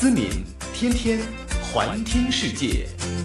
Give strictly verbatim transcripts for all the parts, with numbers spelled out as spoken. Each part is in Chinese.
思您天天环听世界。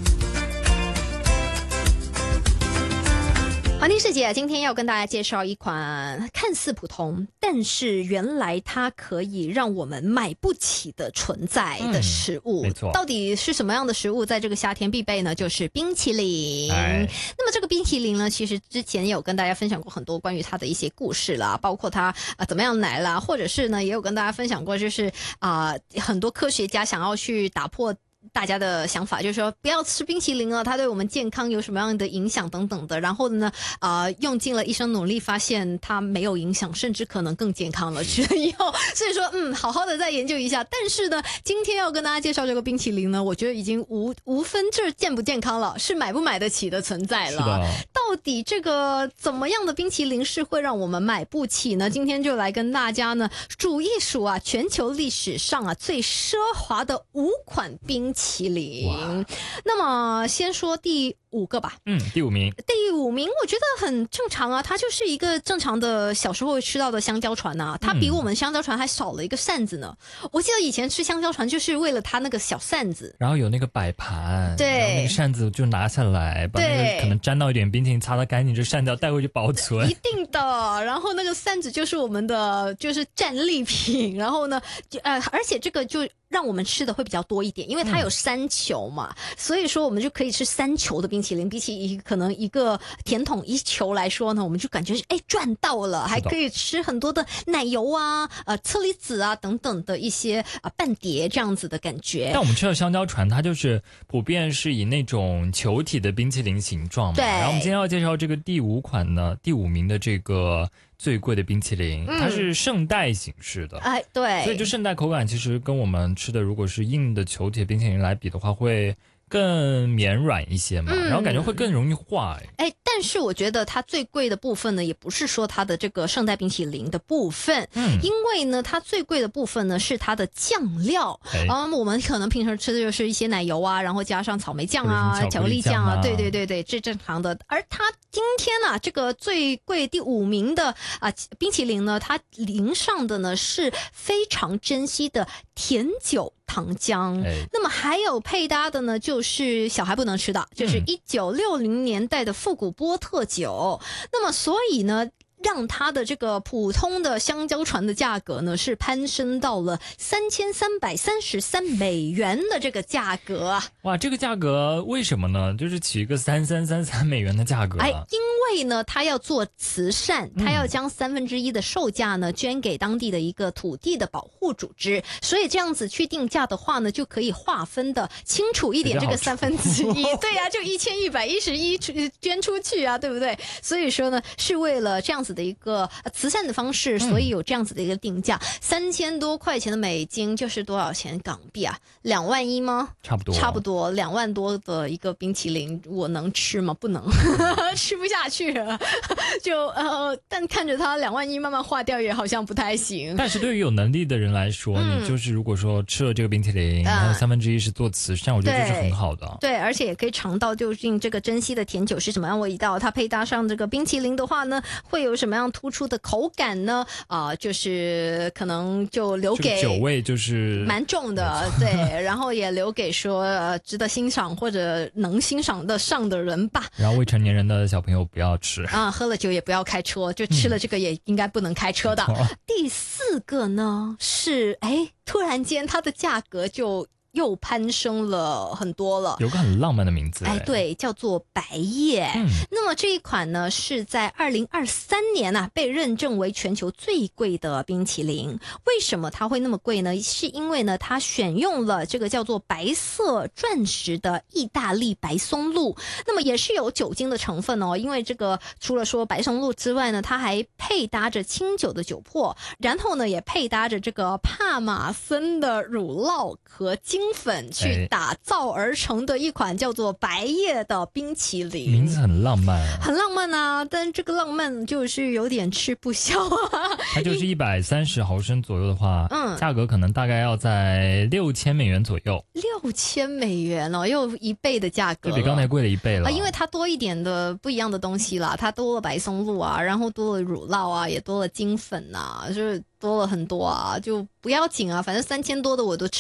环听世界今天要跟大家介绍一款看似普通，但是原来它可以让我们买不起的存在的食物。 嗯、没错， 到底是什么样的食物在这个夏天必备呢？就是冰淇淋。 哎、 那么这个冰淇淋呢，其实之前也有跟大家分享过很多关于它的一些故事啦，包括它、呃、怎么样来啦，或者是呢也有跟大家分享过，就是啊、呃、很多科学家想要去打破大家的想法，就是说不要吃冰淇淋啊，它对我们健康有什么样的影响等等的。然后呢，呃，用尽了一生努力，发现它没有影响，甚至可能更健康了。吃了以后，所以说，嗯，好好的再研究一下。但是呢，今天要跟大家介绍这个冰淇淋呢，我觉得已经无无分这健不健康了，是买不买得起的存在了。 是的。 到底这个怎么样的冰淇淋是会让我们买不起呢？今天就来跟大家呢数一数啊，全球历史上啊最奢华的五款冰淇淋。那么先说第五个吧。 嗯，第五名。 第五名我觉得很正常啊，它就是一个正常的小时候会吃到的香蕉船啊，它比我们香蕉船还少了一个扇子呢。嗯、我记得以前吃香蕉船就是为了它那个小扇子， 然后有那个摆盘， 对， 然后那个扇子就拿下来，把那个可能沾到一点冰淇淋擦得干净，这扇子带回去保存。 一定的。然后那个扇子就是我们的就是战利品，然后呢，呃，而且这个就让我们吃的会比较多一点，因为它有三球嘛、嗯、所以说我们就可以吃三球的冰淇淋，比起一可能一个甜筒一球来说呢，我们就感觉哎赚到了，还可以吃很多的奶油啊、呃车厘子啊等等的一些啊、呃、半碟这样子的感觉。 但我们吃的香蕉船它就是普遍是以那种球体的冰淇淋形状嘛。 对。 然后我们今天要介绍这个第五款呢，第五名的这个最贵的冰淇淋、嗯、它是圣代形式的。 哎，对。 所以就圣代口感其实跟我们吃的如果是硬的球体冰淇淋来比的话，会更绵软一些嘛、嗯、然后感觉会更容易化。 哎，但是我觉得它最贵的部分呢，也不是说它的这个圣代冰淇淋的部分，嗯，因为呢，它最贵的部分呢是它的酱料。嗯，我们可能平时吃的就是一些奶油啊，然后加上草莓酱啊、巧克力酱啊，对对对对，这正常的。而它今天啊，这个最贵第五名的啊冰淇淋呢，它淋上的呢是非常珍惜的甜酒糖浆、哎、那么还有配搭的呢就是小孩不能吃的，就是一九六零年代的复古波特酒、嗯、那么所以呢让它的这个普通的香蕉船的价格呢是攀升到了三千三百三十三美元的这个价格啊！ 哇，这个价格为什么呢？就是起一个三三三三美元的价格、啊。 哎，因为呢，他要做慈善，他要将三分之一的售价呢、嗯、捐给当地的一个土地的保护组织，所以这样子去定价的话呢，就可以划分的清楚一点，这个三分之一，对呀、啊，就一千一百一十一捐出去啊，对不对？所以说呢，是为了这样子的一个慈善的方式，所以有这样子的一个定价，三千多块钱的美金就是多少钱港币啊？两万一吗？ 差不多， 差不多两万多的一个冰淇淋，我能吃吗？不能，吃不下去了。就呃，但看着它两万一慢慢化掉，也好像不太行。 但是对于有能力的人来说，嗯、你就是如果说吃了这个冰淇淋，然后三分之一是做慈善，我觉得这是很好的。 对，而且也可以尝到究竟这个珍稀的甜酒是什么样味道。它配搭上这个冰淇淋的话呢，会有什么样突出的口感呢？啊、呃，就是可能就留给、 这个、酒味就是蛮重的，对，然后也留给说、呃、值得欣赏或者能欣赏得上的人吧。 然后未成年人的小朋友不要吃啊，喝了酒也不要开车，就吃了这个也应该不能开车的。嗯、第四个呢是，哎，突然间它的价格就又攀升了很多了， 有个很浪漫的名字， 哎，对，叫做白叶。嗯，那么这一款呢是在二零二三年啊被认证为全球最贵的冰淇淋。为什么它会那么贵呢？是因为呢它选用了这个叫做白色钻石的意大利白松露，那么也是有酒精的成分哦。因为这个除了说白松露之外呢，它还配搭着清酒的酒粕，然后呢也配搭着这个帕玛森的乳酪和精粉去打造而成的一款叫做白叶的冰淇淋。 名字很浪漫啊， 很浪漫啊，但这个浪漫就是有点吃不消啊。 它就是一百三十毫升左右的话，嗯，价格可能大概要在六千美元左右。 六千美元哦，又一倍的价格， 就比刚才贵了一倍了。 啊，因为它多一点的不一样的东西啦，它多了白松露啊，然后多了乳酪啊，也多了精粉啊，就是多了很多啊，就不要紧啊，反正三千多的我都吃不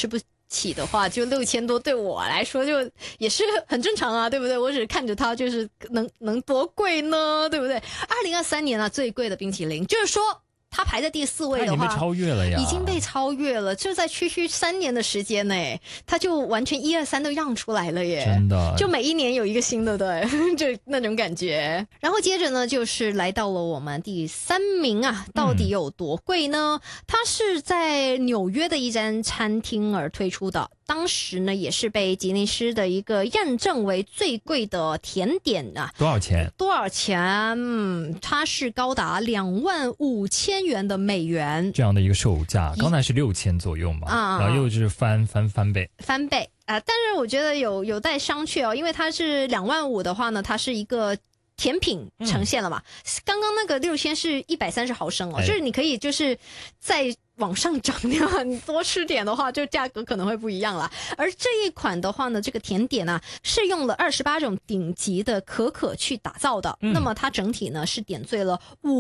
起的话，就六千多，对我来说就也是很正常啊，对不对？我只是看着它，就是能能多贵呢，对不对？二零二三年啊，最贵的冰淇淋，就是说它排在第四位的话， 它已经被超越了呀， 已经被超越了，就在区区三年的时间内，它就完全一二三都让出来了耶， 真的， 就每一年有一个新的，对，就那种感觉。然后接着呢，就是来到了我们第三名啊，到底有多贵呢？嗯、它是在纽约的一间餐厅而推出的。当时呢，也是被吉尼斯的一个认证为最贵的甜点啊。 多少钱？ 多少钱？嗯，它是高达两万五千元的美元这样的一个售价，刚才是六千左右嘛，啊、然后又就是翻翻翻倍， 翻倍啊、呃！但是我觉得有有待商榷哦，因为它是两万五的话呢，它是一个甜品呈现了嘛。嗯、刚刚那个六千是一百三十毫升哦，哎、就是你可以就是在。往上涨的话，你多吃点的话，就价格可能会不一样啦。而这一款的话呢，这个甜点啊，是用了二十八种顶级的可可去打造的。嗯、那么它整体呢是点缀了五